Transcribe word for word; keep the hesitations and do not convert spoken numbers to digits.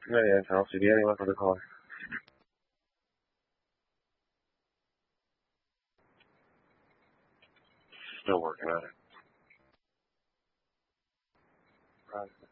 Yeah, yeah, I'll see you anyone for the call. Still working on it. Right.